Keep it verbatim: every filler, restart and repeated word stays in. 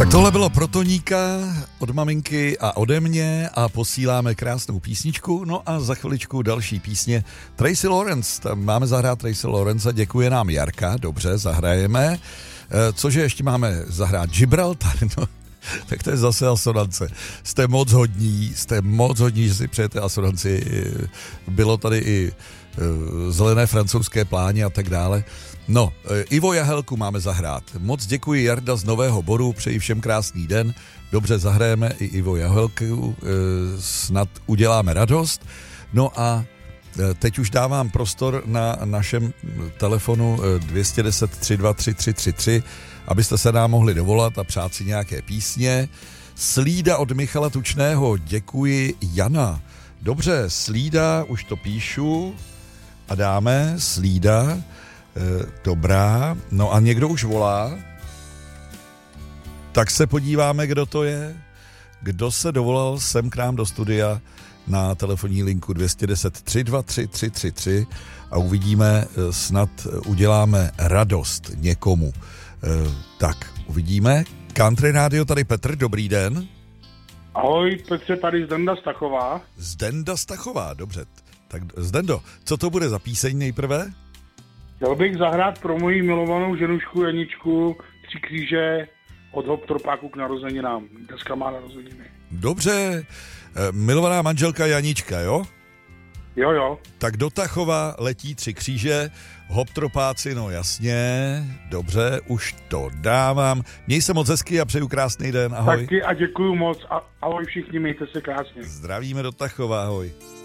Tak tohle bylo pro Toníka od maminky a ode mě a posíláme krásnou písničku. No a za chviličku další písně. Tracy Lawrence, tam máme zahrát Tracy Lawrence a děkuje nám Jarka, dobře, zahrajeme. Cože ještě máme zahrát? Gibraltar, no. Tak to je zase asonance. Jste moc hodní, jste moc hodní, že si přejete asonanci. Bylo tady i zelené francouzské pláně a tak dále. No, Ivo Jahelku máme zahrát. Moc děkuji, Jarda z Nového Boru, přeji všem krásný den. Dobře, zahrajeme i Ivo Jahelku, snad uděláme radost. No a teď už dávám prostor na našem telefonu dvě jedna nula tři dva tři tři tři tři, abyste se nám mohli dovolat a přát si nějaké písně. Slída od Michala Tučného, děkuji Jana. Dobře, Slída, už to píšu a dáme Slída. Dobrá, no a někdo už volá, tak se podíváme, kdo to je, kdo se dovolal sem k nám do studia na telefonní linku dvě jedna nula tři dva tři tři tři tři a uvidíme, snad uděláme radost někomu. Tak, uvidíme. Country Radio, tady Petr, dobrý den. Ahoj, Petře, tady Zdenda Stachová. Zdenda Stachová, dobře. Tak Zdendo, co to bude za píseň nejprve? Chtěl bych zahrát pro moji milovanou ženušku Janičku Tři kříže od Hop Tropáku k narozeninám. Dneska má narozeniny. Dobře, milovaná manželka Janička, jo? Jo, jo. Tak do Tachova letí Tři kříže, Hop Tropáci, no jasně, dobře, už to dávám. Měj se moc hezky a přeju krásný den, ahoj. Taky a děkuju moc a ahoj všichni, mějte se krásně. Zdravíme do Tachova, ahoj.